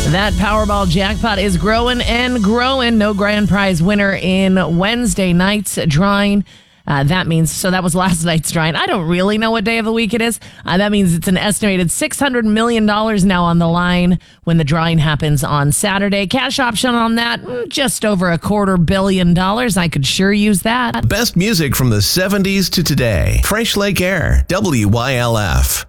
That Powerball jackpot is growing and growing. No grand prize winner in Wednesday night's drawing. That was last night's drawing. I don't really know what day of the week it is. That means it's an estimated $600 million now on the line when the drawing happens on Saturday. Cash option on that, just over $250 million. I could sure use that. Best music from the 70s to today. Fresh Lake Air, WYLF.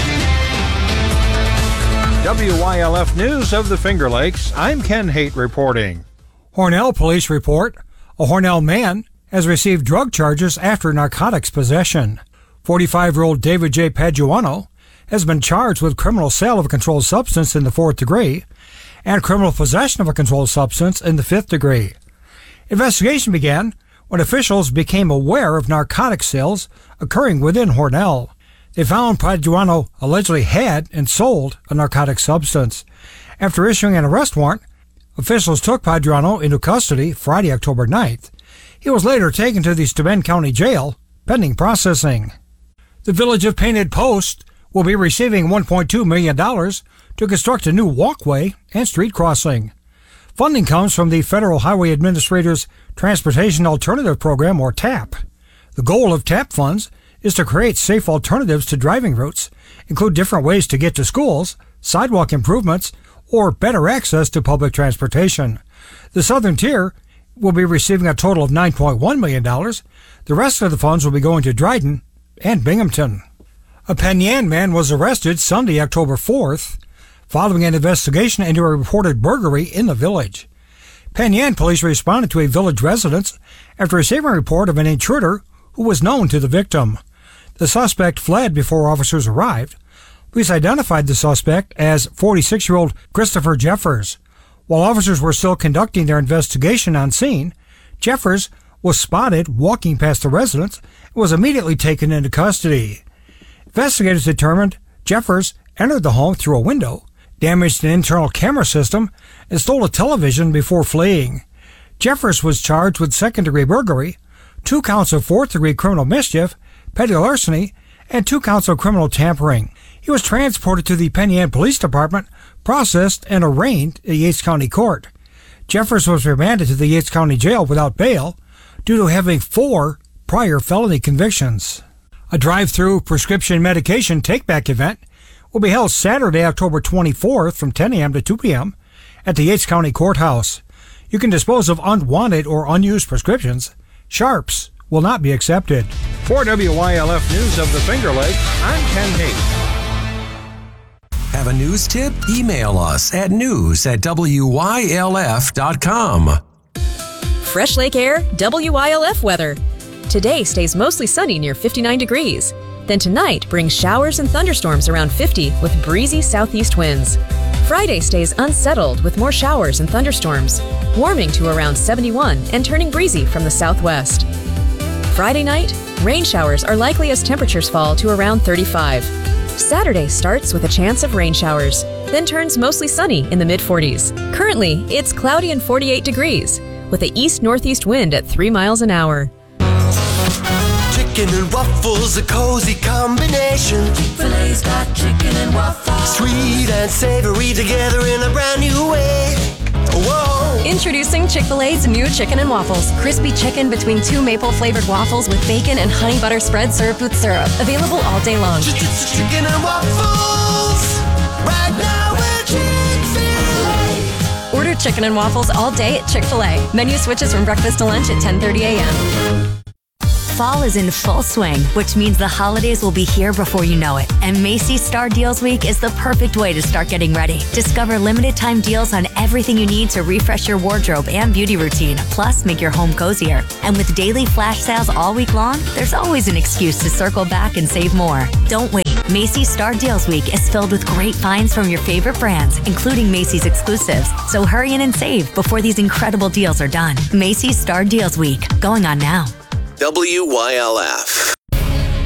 WYLF News of the Finger Lakes. I'm Ken Haight reporting. Hornell police report a Hornell man has received drug charges after narcotics possession. 45-year-old David J. Paduano has been charged with criminal sale of a controlled substance in the 4th degree and criminal possession of a controlled substance in the 5th degree. Investigation began when officials became aware of narcotic sales occurring within Hornell. They found Paduano allegedly had and sold a narcotic substance. After issuing an arrest warrant, officials took Paduano into custody Friday, October 9th. He was later taken to the Steuben County Jail, pending processing. The village of Painted Post will be receiving $1.2 million to construct a new walkway and street crossing. Funding comes from the Federal Highway Administrator's Transportation Alternative Program, or TAP. The goal of TAP funds is to create safe alternatives to driving routes, include different ways to get to schools, sidewalk improvements, or better access to public transportation. The Southern Tier will be receiving a total of $9.1 million. The rest of the funds will be going to Dryden and Binghamton. A Penn Yan man was arrested Sunday, October 4th, following an investigation into a reported burglary in the village. Penn Yan police responded to a village residence after receiving a report of an intruder who was known to the victim. The suspect fled before officers arrived. Police identified the suspect as 46-year-old Christopher Jeffers. While officers were still conducting their investigation on scene, Jeffers was spotted walking past the residence and was immediately taken into custody. Investigators determined Jeffers entered the home through a window, damaged an internal camera system, and stole a television before fleeing. Jeffers was charged with second-degree burglary, 2 counts of fourth-degree criminal mischief, petty larceny, and 2 counts of criminal tampering. He was transported to the Penn Yan Police Department, processed, and arraigned at Yates County Court. Jeffers was remanded to the Yates County Jail without bail due to having 4 prior felony convictions. A drive-through prescription medication take-back event will be held Saturday, October 24th from 10 a.m. to 2 p.m. at the Yates County Courthouse. You can dispose of unwanted or unused prescriptions. Sharps will not be accepted. For WYLF News of the Finger Lakes, I'm Ken Haight. Have a news tip? Email us at news@WYLF.com. Fresh Lake Air, WYLF weather. Today stays mostly sunny near 59 degrees. Then tonight brings showers and thunderstorms around 50 with breezy southeast winds. Friday stays unsettled with more showers and thunderstorms, warming to around 71 and turning breezy from the southwest. Friday night, rain showers are likely as temperatures fall to around 35. Saturday starts with a chance of rain showers, then turns mostly sunny in the mid-40s. Currently, it's cloudy and 48 degrees, with an east-northeast wind at 3 miles an hour. Chicken and waffles, a cozy combination. Chick-fil-A's got chicken and waffles. Sweet and savory together in a brand new way. Whoa! Introducing Chick-fil-A's new chicken and waffles. Crispy chicken between 2 maple-flavored waffles with bacon and honey butter spread served with syrup. Available all day long. Chicken and waffles. Right now we're Chick-fil-A. Order chicken and waffles all day at Chick-fil-A. Menu switches from breakfast to lunch at 10:30 a.m. Fall is in full swing, which means the holidays will be here before you know it. And Macy's Star Deals Week is the perfect way to start getting ready. Discover limited time deals on everything you need to refresh your wardrobe and beauty routine, plus make your home cozier. And with daily flash sales all week long, there's always an excuse to circle back and save more. Don't wait. Macy's Star Deals Week is filled with great finds from your favorite brands, including Macy's exclusives. So hurry in and save before these incredible deals are done. Macy's Star Deals Week, going on now. WYLF.